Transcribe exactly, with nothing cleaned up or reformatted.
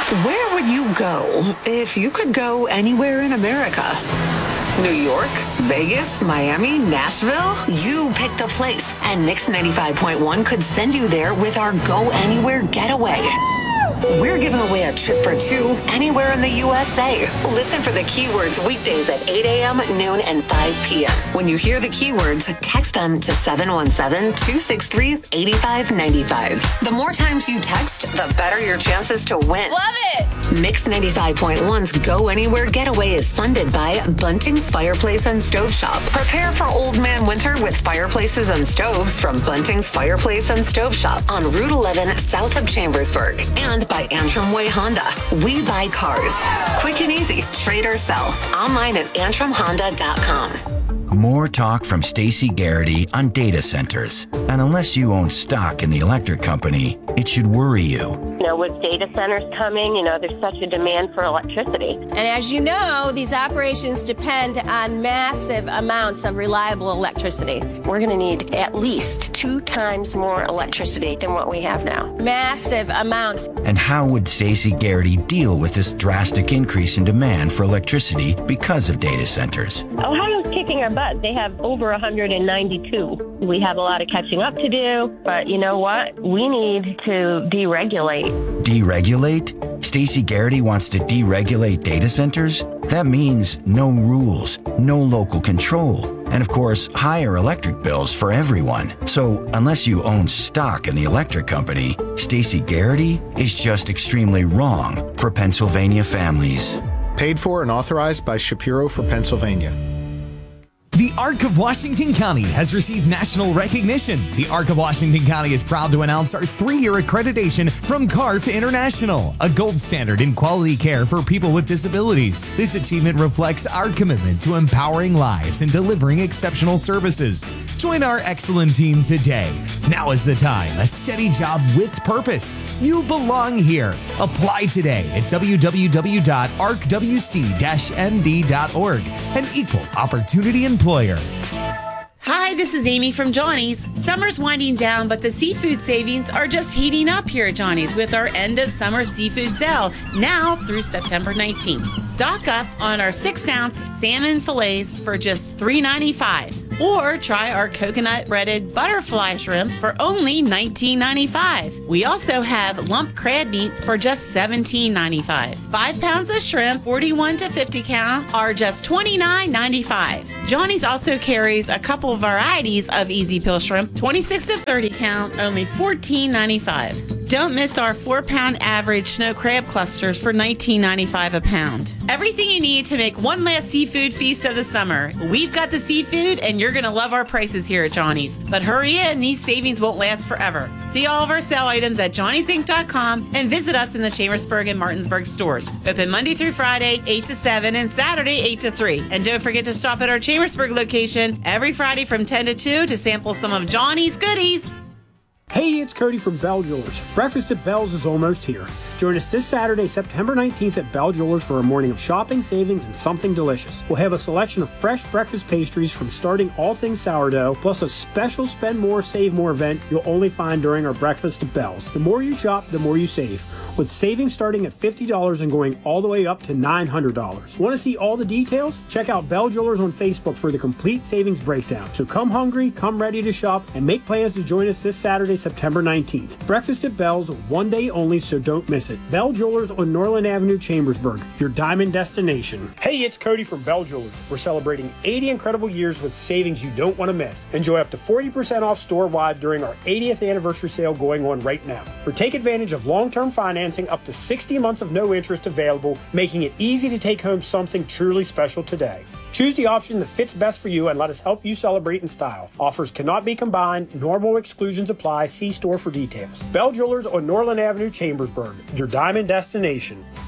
Where would you go if you could go anywhere in America? New York, Vegas, Miami, Nashville? You picked a place, and Mix ninety-five point one could send you there with our Go Anywhere Getaway. We're giving away a trip for two anywhere in the U S A. Listen for the keywords weekdays at eight a.m., noon, and five p.m. When you hear the keywords, text them to seven one seven, two six three, eight five nine five. The more times you text, the better your chances to win. Love it! Mix ninety-five point one's Go Anywhere Getaway is funded by Bunting's Fireplace and Stove Shop. Prepare for old man winter with fireplaces and stoves from Bunting's Fireplace and Stove Shop on Route eleven south of Chambersburg. And by Antrim Way Honda. We buy cars. Quick and easy. Trade or sell. Online at antrim honda dot com. More talk from Stacey Garrity on data centers. And unless you own stock in the electric company, it should worry you. You know, with data centers coming, you know, there's such a demand for electricity. And as you know, these operations depend on massive amounts of reliable electricity. We're going to need at least two times more electricity than what we have now. Massive amounts. And how would Stacey Garrity deal with this drastic increase in demand for electricity because of data centers? Ohio's kicking our butt. They have over one hundred ninety-two. We have a lot of catching up to do, but you know what? We need to deregulate. Deregulate? Stacey Garrity wants to deregulate data centers? That means no rules, no local control, and of course, higher electric bills for everyone. So unless you own stock in the electric company, Stacey Garrity is just extremely wrong for Pennsylvania families. Paid for and authorized by Shapiro for Pennsylvania. The Arc of Washington County has received national recognition. The Arc of Washington County is proud to announce our three-year accreditation from C A R F International, a gold standard in quality care for people with disabilities. This achievement reflects our commitment to empowering lives and delivering exceptional services. Join our excellent team today. Now is the time. A steady job with purpose. You belong here. Apply today at w w w dot arc w c dash m d dot org. An equal opportunity employer. Hi, this is Amy from Johnny's. Summer's winding down, but the seafood savings are just heating up here at Johnny's with our end of summer seafood sale now through September nineteenth. Stock up on our six ounce salmon fillets for just three ninety-five. Or try our coconut breaded butterfly shrimp for only nineteen ninety-five. We also have lump crab meat for just seventeen ninety-five. Five pounds of shrimp, forty-one to fifty count, are just twenty-nine ninety-five. Johnny's also carries a couple varieties of Easy Peel shrimp, twenty-six to thirty count, only fourteen ninety-five. Don't miss our four pound average snow crab clusters for nineteen ninety-five a pound. Everything you need to make one last seafood feast of the summer. We've got the seafood, and you're going to love our prices here at Johnny's. But hurry in, these savings won't last forever. See all of our sale items at johnny's inc dot com and visit us in the Chambersburg and Martinsburg stores. Open Monday through Friday, eight to seven, and Saturday, eight to three. And don't forget to stop at our Chambersburg location every Friday from ten to two to sample some of Johnny's goodies. Hey, it's Cody from Bell Jewelers. Breakfast at Bell's is almost here. Join us this Saturday, September nineteenth at Bell Jewelers for a morning of shopping, savings, and something delicious. We'll have a selection of fresh breakfast pastries from starting all things sourdough, plus a special spend more, save more event you'll only find during our Breakfast at Bell's. The more you shop, the more you save, with savings starting at fifty dollars and going all the way up to nine hundred dollars. Want to see all the details? Check out Bell Jewelers on Facebook for the complete savings breakdown. So come hungry, come ready to shop, and make plans to join us this Saturday, September nineteenth. Breakfast at Bell's, one day only, so don't miss it. Bell Jewelers on Norland Avenue, Chambersburg, your diamond destination. Hey, it's Cody from Bell Jewelers. We're celebrating eighty incredible years with savings you don't want to miss. Enjoy up to forty percent off store-wide during our eightieth anniversary sale going on right now. Or take advantage of long-term financing up to sixty months of no interest available, making it easy to take home something truly special today. Choose the option that fits best for you and let us help you celebrate in style. Offers cannot be combined. Normal exclusions apply. See store for details. Bell Jewelers on Norland Avenue, Chambersburg, your diamond destination.